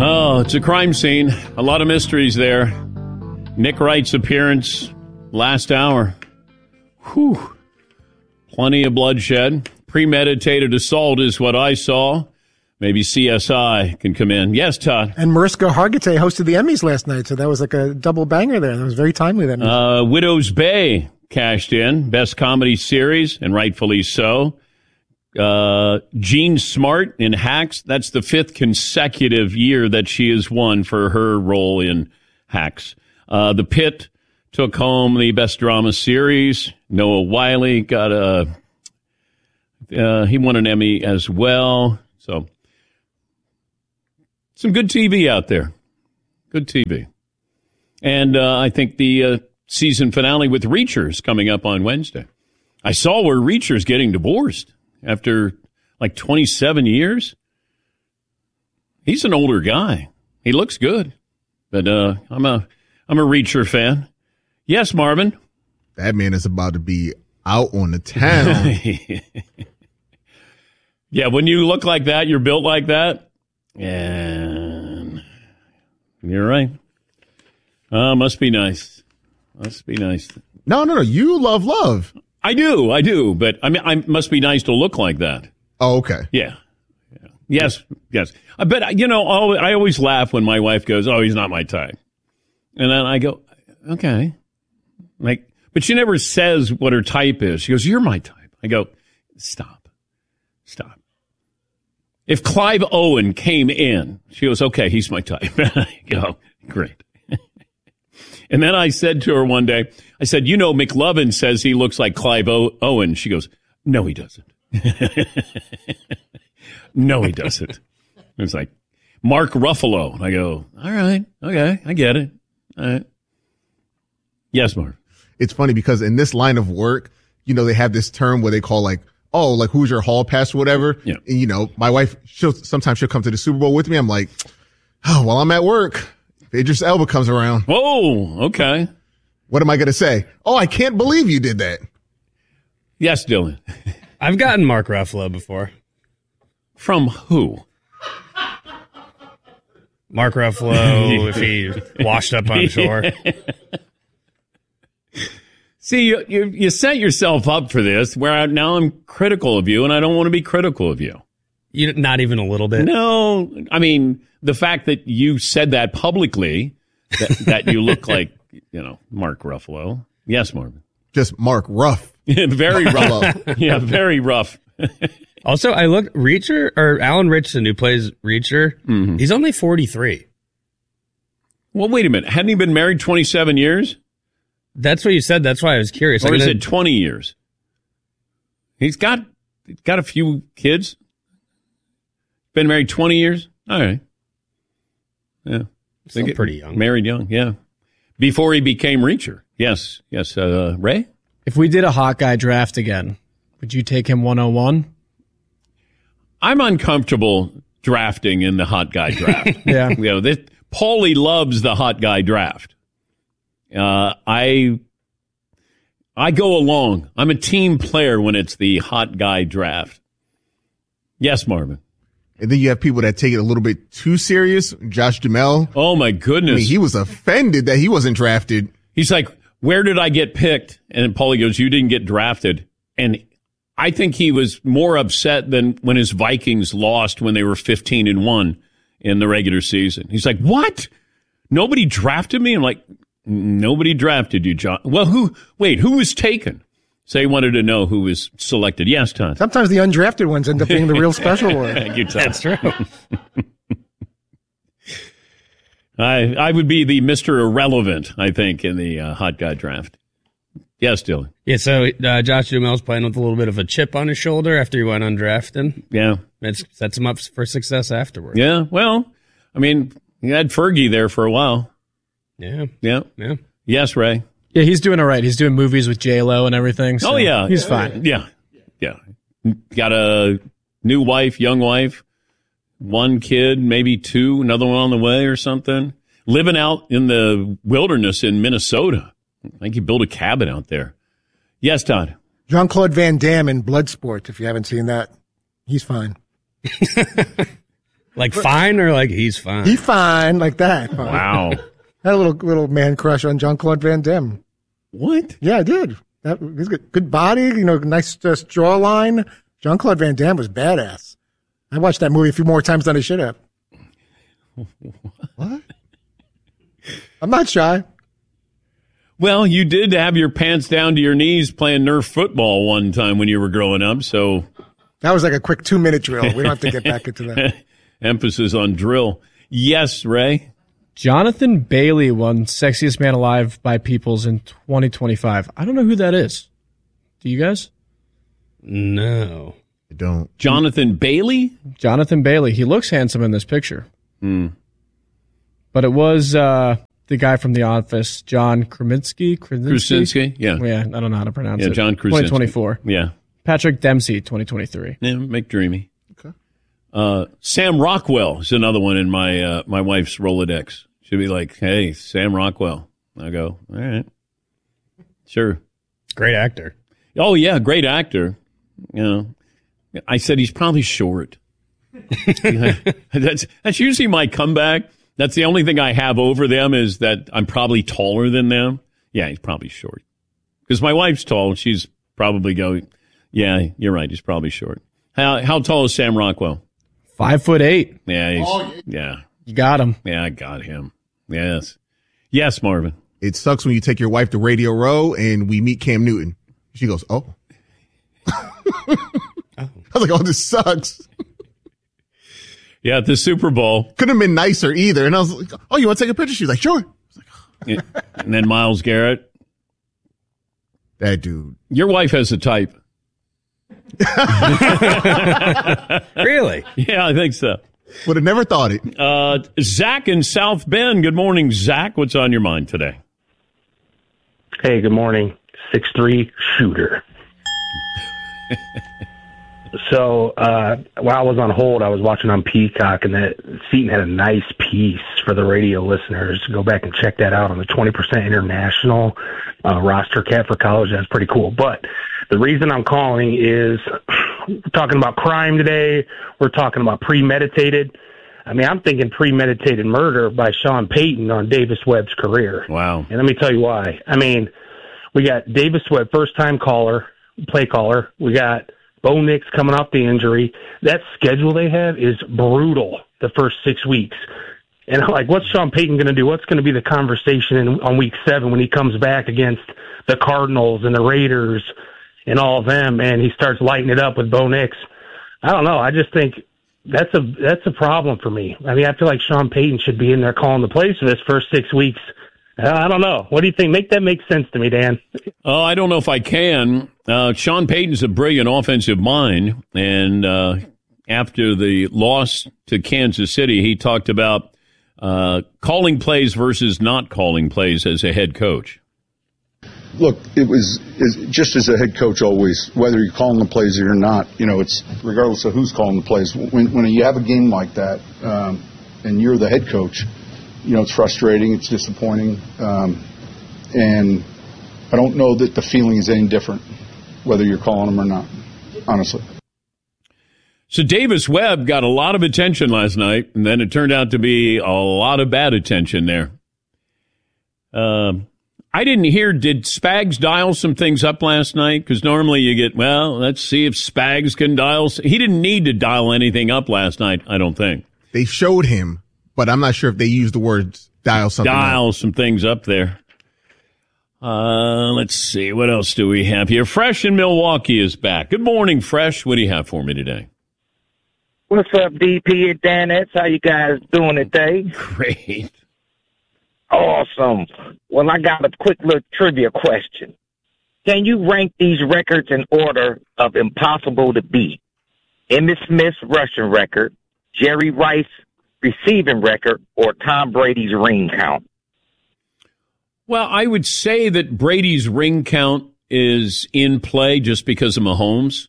Oh, it's a crime scene. A lot of mysteries there. Nick Wright's appearance last hour. Whew. Plenty of bloodshed. Premeditated assault is what I saw. Maybe CSI can come in. Yes, Todd. And Mariska Hargitay hosted the Emmys last night, so that was like a double banger there. That was very timely. That Widow's Bay cashed in. Best comedy series, and rightfully so. Jean Smart in Hacks. That's the 5th consecutive year that she has won for her role in Hacks. The Pit took home the Best Drama Series. Noah Wyle got he won an Emmy as well. So, some good TV out there. Good TV. And I think the season finale with Reacher's coming up on Wednesday. I saw where Reacher's getting divorced after like 27 years. He's an older guy. He looks good. But I'm a Reacher fan. Yes, Marvin. That man is about to be out on the town. Yeah, when you look like that, you're built like that. And you're right. Must be nice. Must be nice. No. You love. I do. But I mean, I must be nice to look like that. Oh, okay. Yeah. Yes. But, I always laugh when my wife goes, oh, he's not my type. And then I go, okay. But she never says what her type is. She goes, you're my type. I go, stop. If Clive Owen came in, she goes, okay, he's my type. I go, great. And then I said to her one day, I said, McLovin says he looks like Clive Owen. She goes, no, he doesn't. No, he doesn't. It's like Mark Ruffalo. And I go, all right, okay, I get it. All right. Yes, Mark. It's funny because in this line of work, they have this term where they call who's your hall pass or whatever. Yeah. And, my wife, sometimes she'll come to the Super Bowl with me. I'm like, oh, while I'm at work, Idris Elba comes around. Oh, okay. What am I going to say? Oh, I can't believe you did that. Yes, Dylan. I've gotten Mark Ruffalo before. From who? Mark Ruffalo, if he washed up on shore. See, you set yourself up for this, where now I'm critical of you, and I don't want to be critical of you. Not even a little bit? No. I mean, the fact that you said that publicly, that you look like, Mark Ruffalo. Yes, Marvin. Just Mark Ruff. Very rough. Yeah, very rough. Also, I looked, Alan Ritchson, who plays Reacher, he's only 43. Well, wait a minute. Hadn't he been married 27 years? That's what you said. That's why I was curious. Or is it 20 years? He's got a few kids. Been married 20 years? All right. Yeah. Still pretty young. Married young, yeah. Before he became Reacher. Yes. Ray? If we did a hot guy draft again, would you take him 101? I'm uncomfortable drafting in the hot guy draft. Yeah. Paulie loves the hot guy draft. I go along. I'm a team player when it's the hot guy draft. Yes, Marvin. And then you have people that take it a little bit too serious. Josh Duhamel. Oh, my goodness. I mean, he was offended that he wasn't drafted. He's like, where did I get picked? And Paulie goes, you didn't get drafted. And I think he was more upset than when his Vikings lost when they were 15-1 in the regular season. He's like, what? Nobody drafted me? I'm like, nobody drafted you, John. Well, who was taken? So he wanted to know who was selected. Yes, Todd. Sometimes the undrafted ones end up being the real special ones. Thank you, Todd. That's true. I would be the Mr. Irrelevant, I think, in the hot guy draft. Yes, Dylan. Yeah, so Josh Duhamel's playing with a little bit of a chip on his shoulder after he went undrafted. Yeah. It sets him up for success afterwards. Yeah, well, I mean, you had Fergie there for a while. Yeah. Yes, Ray. Yeah, he's doing all right. He's doing movies with J-Lo and everything. So yeah. He's fine. Yeah. Got a new wife, young wife, one kid, maybe two, another one on the way or something. Living out in the wilderness in Minnesota. I think he built a cabin out there. Yes, Todd. Jean-Claude Van Damme in Bloodsport, if you haven't seen that. He's fine. Like fine or like he's fine? He fine like that. Wow. I had a little man crush on Jean-Claude Van Damme. What? Yeah, I did. He's got good body, nice jawline. Jean-Claude Van Damme was badass. I watched that movie a few more times than I should have. What? I'm not shy. Well, you did have your pants down to your knees playing Nerf football one time when you were growing up, so That was like a quick 2-minute drill. We don't have to get back into that. emphasis on drill. Yes, Ray? Jonathan Bailey won Sexiest Man Alive by Peoples in 2025. I don't know who that is. Do you guys? No. I don't. Jonathan Bailey? Jonathan Bailey. He looks handsome in this picture. But it was the guy from The Office, John Krasinski. Krasinski? Yeah. Yeah, I don't know how to pronounce it. Yeah, John Krasinski. 2024. Yeah. Patrick Dempsey, 2023. Yeah, McDreamy. Okay. Sam Rockwell is another one in my my wife's Rolodex. She'd be like, hey, Sam Rockwell. I go, all right. Sure. Great actor. Oh, yeah, great actor. I said he's probably short. That's usually my comeback. That's the only thing I have over them is that I'm probably taller than them. Yeah, he's probably short. Because my wife's tall. She's probably going, yeah, you're right. He's probably short. How tall is Sam Rockwell? 5'8". Yeah, yeah. You got him. Yeah, I got him. Yes. Yes, Marvin. It sucks when you take your wife to Radio Row and we meet Cam Newton. She goes, oh. I was like, oh, this sucks. Yeah, at the Super Bowl. Couldn't have been nicer either. And I was like, oh, you want to take a picture? She's like, sure. And then Myles Garrett. That dude. Your wife has a type. Really? Yeah, I think so. Would have never thought it. Zach in South Bend. Good morning, Zach. What's on your mind today? Hey, good morning. 6'3" shooter. So while I was on hold, I was watching on Peacock, and that Seton had a nice piece for the radio listeners. Go back and check that out on the 20% international roster cap for college. That's pretty cool. But the reason I'm calling is we're talking about crime today. We're talking about premeditated. I mean, I'm thinking premeditated murder by Sean Payton on Davis Webb's career. Wow. And let me tell you why. I mean, we got Davis Webb, first-time play caller. We got Bo Nix coming off the injury. That schedule they have is brutal the first 6 weeks. And like, what's Sean Payton going to do? What's going to be the conversation on week 7 when he comes back against the Cardinals and the Raiders and all of them, and he starts lighting it up with Bo Nix? I don't know. I just think that's a problem for me. I mean, I feel like Sean Payton should be in there calling the plays for this first 6 weeks. I don't know. What do you think? Make that make sense to me, Dan. Oh, I don't know if I can. Sean Payton's a brilliant offensive mind, and after the loss to Kansas City, he talked about calling plays versus not calling plays as a head coach. Look, it's just as a head coach always, whether you're calling the plays or you're not, it's regardless of who's calling the plays. When you have a game like that and you're the head coach, it's frustrating, it's disappointing, and I don't know that the feeling is any different, whether you're calling them or not, honestly. So Davis Webb got a lot of attention last night, and then it turned out to be a lot of bad attention there. I didn't hear, did Spags dial some things up last night? Because normally you get, well, let's see if Spags can dial. He didn't need to dial anything up last night, I don't think. They showed him, but I'm not sure if they used the words dial something Dial up. some things up there. Let's see. What else do we have here? Fresh in Milwaukee is back. Good morning, Fresh. What do you have for me today? What's up, DP and Danettes? How you guys doing today? Great. Awesome. Well, I got a quick little trivia question. Can you rank these records in order of impossible to beat? Emmitt Smith's rushing record, Jerry Rice's receiving record, or Tom Brady's ring count? Well, I would say that Brady's ring count is in play just because of Mahomes.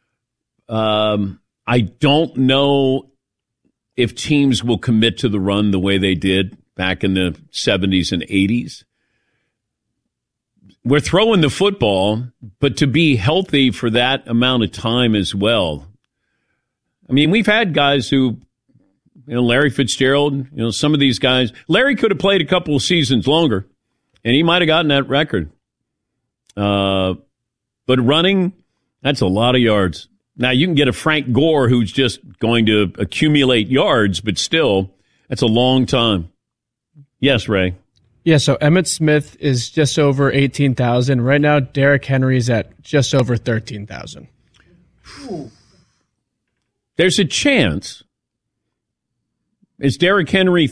I don't know if teams will commit to the run the way they did back in the 70s and 80s. We're throwing the football, but to be healthy for that amount of time as well. I mean, we've had guys who Larry Fitzgerald, some of these guys. Larry could have played a couple of seasons longer, and he might have gotten that record. But running, that's a lot of yards. Now, you can get a Frank Gore who's just going to accumulate yards, but still, that's a long time. Yes, Ray. Yeah, so Emmitt Smith is just over 18,000. Right now, Derrick Henry's at just over 13,000. There's a chance. Is Derrick Henry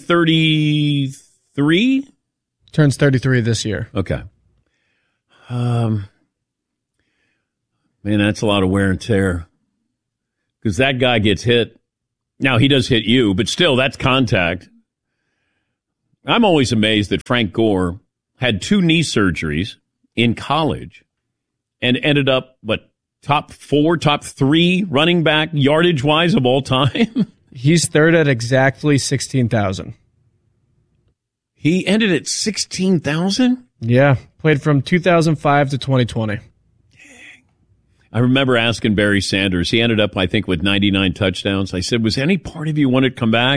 33? Turns 33 this year. Okay. Man, that's a lot of wear and tear. Because that guy gets hit. Now, he does hit you, but still, that's contact. I'm always amazed that Frank Gore had 2 knee surgeries in college and ended up, top 4, top 3 running back yardage-wise of all time? He's third at exactly 16,000. He ended at 16,000? Yeah, played from 2005 to 2020. I remember asking Barry Sanders. He ended up, I think, with 99 touchdowns. I said, was any part of you want to come back?